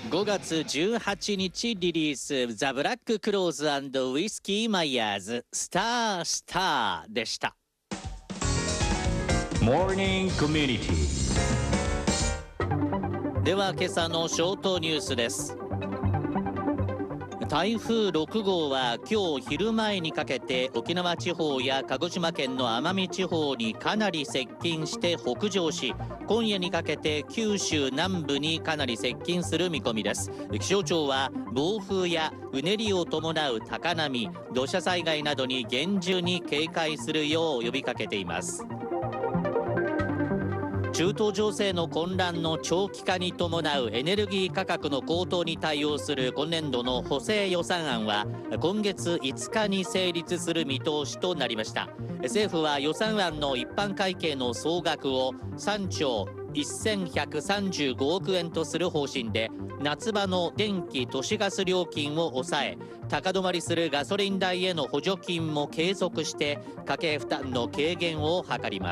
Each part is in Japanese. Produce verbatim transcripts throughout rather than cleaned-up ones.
ごがつじゅうはちにちリリース、ザ・ブラック・クローズ&ウィスキー・マイヤーズ、スター・スターでした。 モーニングコミュニティ。 では今朝のショートニュースです。台風ろくごうは今日昼前にかけて沖縄地方や鹿児島県の奄美地方にかなり接近して北上し、今夜にかけて九州南部にかなり接近する見込みです。気象庁は暴風やうねりを伴う高波、土砂災害などに厳重に警戒するよう呼びかけています。中東情勢の混乱の長期化に伴うエネルギー価格の高騰に対応する今年度の補正予算案は今月いつかに成立する見通しとなりました。政府は予算案の一般会計の総額をさんちょうせんひゃくさんじゅうごおくえんとする方針で、夏場の電気・都市ガス料金を抑え、高止まりするガソリン代への補助金も継続して家計負担の軽減を図ります。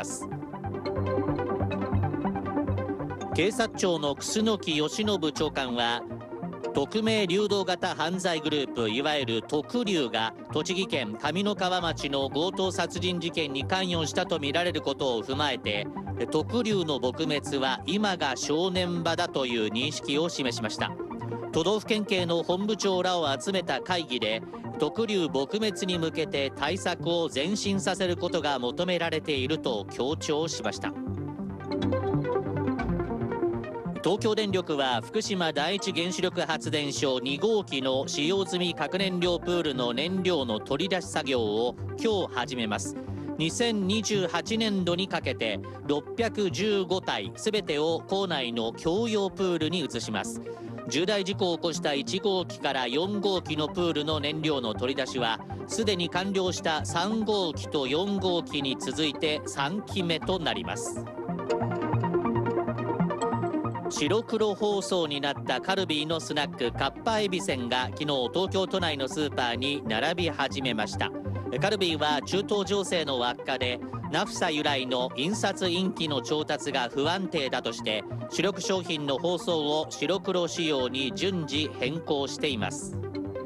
警察庁の楠木義信長官は、匿名流動型犯罪グループ、いわゆる特流が栃木県上三川町の強盗殺人事件に関与したとみられることを踏まえて、特流の撲滅は今が正念場だという認識を示しました。都道府県警の本部長らを集めた会議で、特流撲滅に向けて対策を前進させることが求められていると強調しました。東京電力は福島第一原子力発電所にごうきの使用済み核燃料プールの燃料の取り出し作業を今日始めます。にせんにじゅうはちねんどにかけてろっぴゃくじゅうごたいすべてを構内の共用プールに移します。重大事故を起こしたいちごうきからよんごうきのプールの燃料の取り出しはすでに完了したさんごうきとよんごうきに続いてさんきめとなります。白黒包装になったカルビーのスナックかっぱえびせんが昨日東京都内のスーパーに並び始めました。カルビーは中東情勢の悪化でナフサ由来の印刷インキの調達が不安定だとして主力商品の包装を白黒仕様に順次変更しています。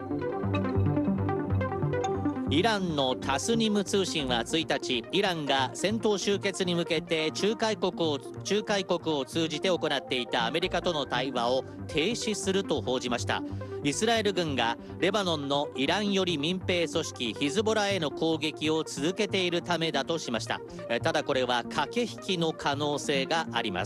イランのタスニム通信はついたち、イランが戦闘終結に向けて仲介国を仲介国を通じて行っていたアメリカとの対話を停止すると報じました。イスラエル軍がレバノンのイラン寄り民兵組織ヒズボラへの攻撃を続けているためだとしました。ただこれは駆け引きの可能性があります。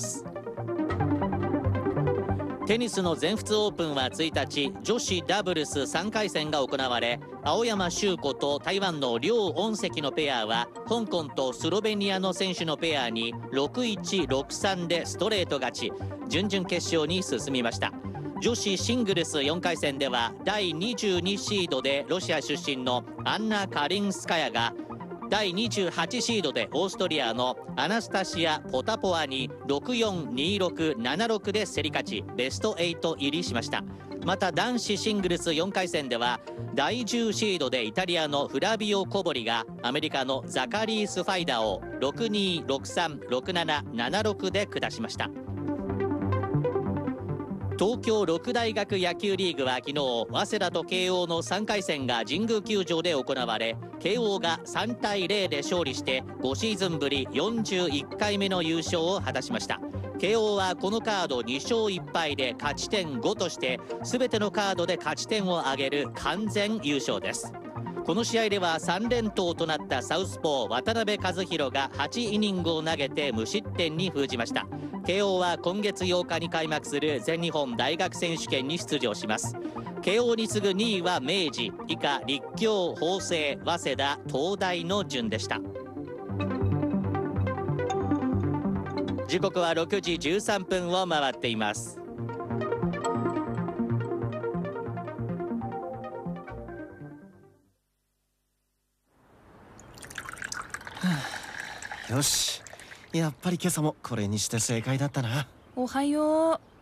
テニスの全仏オープンはついたち、女子ダブルスさんかいせんが行われ、青山修子と台湾の梁恩石のペアは香港とスロベニアの選手のペアに ろくいち、ろくさん でストレート勝ち、準々決勝に進みました。女子シングルスよんかいせんではだいにじゅうにシードでロシア出身のアンナ・カリンスカヤがだいにじゅうはちシードでオーストリアのアナスタシア・ポタポワに ろくよん、にろく、ななろく で競り勝ちベストはち入りしました。また男子シングルスよんかいせんではだいじゅうシードでイタリアのフラビオ・コボリがアメリカのザカリース・ファイダーを ろくに、ろくさん、ろくなな、ななろく で下しました。東京六大学野球リーグは昨日早稲田と慶応のさんかいせんが神宮球場で行われ、慶応がさんたいゼロで勝利してごシーズンぶりよんじゅういっかいめの優勝を果たしました。慶応はこのカードにしょういっぱいで勝ち点ごとして全てのカードで勝ち点を挙げる完全優勝です。この試合ではさんれんとうとなったサウスポー渡辺和大がはちイニングを投げて無失点に封じました。慶応は今月ようかに開幕する全日本大学選手権に出場します。慶応に次ぐにいは明治、以下立教、法政、早稲田、東大の順でした。時刻はろくじじゅうさんぷんを回っています。 よし、やっぱり今朝もこれにして正解だったな。 おはよう。